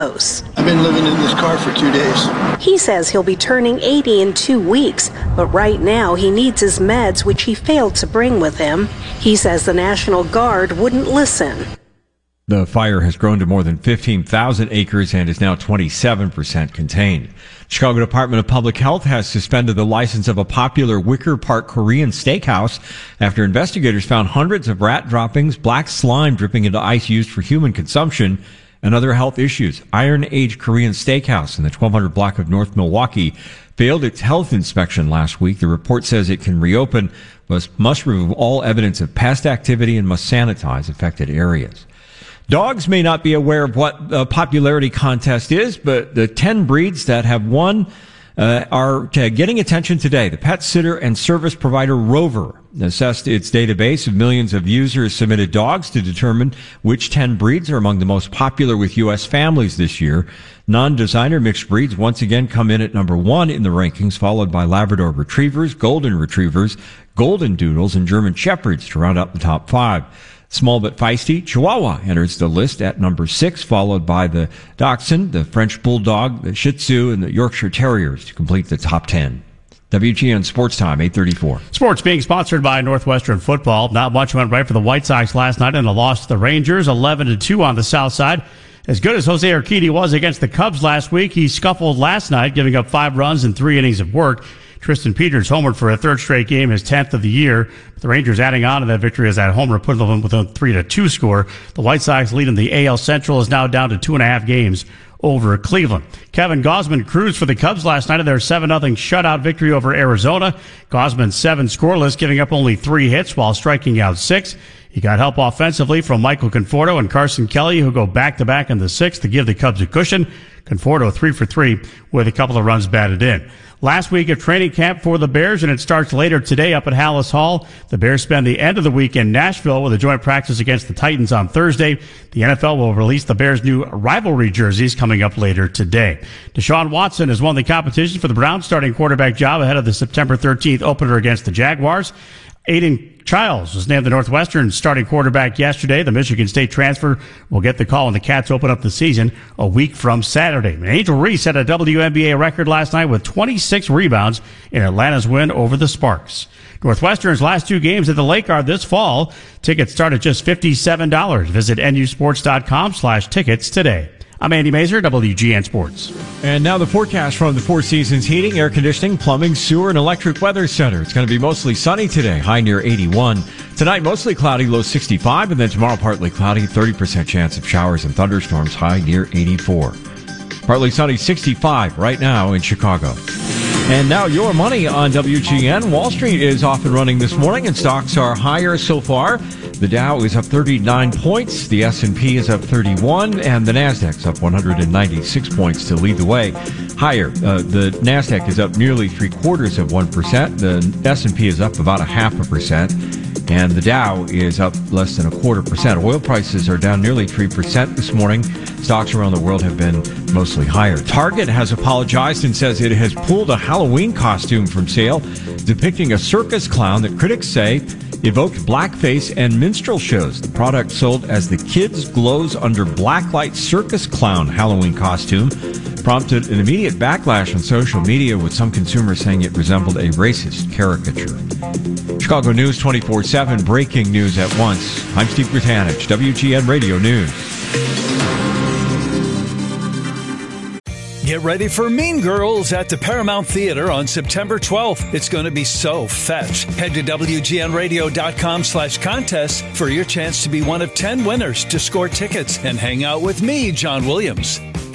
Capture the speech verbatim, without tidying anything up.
I've been living in this car for two days. He says he'll be turning eighty in two weeks, but right now he needs his meds, which he failed to bring with him. He says the National Guard wouldn't listen. The fire has grown to more than fifteen thousand acres and is now twenty-seven percent contained. Chicago Department of Public Health has suspended the license of a popular Wicker Park Korean steakhouse after investigators found hundreds of rat droppings, black slime dripping into ice used for human consumption, and other health issues. Iron Age Korean Steakhouse in the twelve hundred block of North Milwaukee failed its health inspection last week. The report says it can reopen, but must remove all evidence of past activity and must sanitize affected areas. Dogs may not be aware of what the popularity contest is, but the ten breeds that have won uh, are getting attention today. The pet sitter and service provider Rover assessed its database of millions of users submitted dogs to determine which ten breeds are among the most popular with U S families this year. Non-designer mixed breeds once again come in at number one in the rankings, followed by Labrador Retrievers, Golden Retrievers, Golden Doodles, and German Shepherds to round out the top five. Small but feisty, Chihuahua enters the list at number six, followed by the Dachshund, the French Bulldog, the Shih Tzu, and the Yorkshire Terriers to complete the top ten. W G N Sports Time, eight thirty-four. Sports being sponsored by Northwestern Football. Not much went right for the White Sox last night in a loss to the Rangers, eleven to two on the south side. As good as Jose Urquidy was against the Cubs last week, he scuffled last night, giving up five runs in three innings of work. Tristan Peters homered for a third straight game, his tenth of the year. But the Rangers adding on to that victory as that homer put them with a three to two score. The White Sox lead in the A L Central is now down to two and a half games over Cleveland. Kevin Gausman cruised for the Cubs last night in their seven nothing shutout victory over Arizona. Gausman seven scoreless, giving up only three hits while striking out six. He got help offensively from Michael Conforto and Carson Kelly, who go back-to-back in the sixth to give the Cubs a cushion. Conforto three for three with a couple of runs batted in. Last week of training camp for the Bears, and it starts later today up at Hallis Hall. The Bears spend the end of the week in Nashville with a joint practice against the Titans on Thursday. The N F L will release the Bears' new rivalry jerseys coming up later today. Deshaun Watson has won the competition for the Browns starting quarterback job ahead of the September thirteenth opener against the Jaguars. Aiden Childs was named the Northwestern starting quarterback yesterday. The Michigan State transfer will get the call when the Cats open up the season a week from Saturday. And Angel Reese set a W N B A record last night with twenty-six rebounds in Atlanta's win over the Sparks. Northwestern's last two games at the Lake are this fall. Tickets start at just fifty-seven dollars. Visit nusports.com slash tickets today. I'm Andy Mazer, W G N Sports. And now the forecast from the Four Seasons Heating, Air Conditioning, Plumbing, Sewer, and Electric Weather Center. It's going to be mostly sunny today, high near eighty-one. Tonight, mostly cloudy, low sixty-five. And then tomorrow, partly cloudy, thirty percent chance of showers and thunderstorms, high near eighty-four. Partly sunny, sixty-five right now in Chicago. And now your money on W G N. Wall Street is off and running this morning, and stocks are higher so far. The Dow is up thirty-nine points, the S and P is up thirty-one, and the Nasdaq's up one hundred ninety-six points to lead the way. Higher, uh, the Nasdaq is up nearly three quarters of one percent. The S and P is up about a half a percent, and the Dow is up less than a quarter percent. Oil prices are down nearly three percent this morning. Stocks around the world have been mostly higher. Target has apologized and says it has pulled a Halloween costume from sale depicting a circus clown that critics say evoked blackface and minstrel shows. The product sold as the Kids Glows Under Blacklight Circus Clown Halloween costume prompted an immediate backlash on social media, with some consumers saying it resembled a racist caricature. Chicago News twenty-four seven, breaking news at once. I'm Steve Gratanich, W G N Radio News. Get ready for Mean Girls at the Paramount Theater on September twelfth. It's going to be so fetch. Head to W G N radio dot com slash contest for your chance to be one of ten winners to score tickets and hang out with me, John Williams.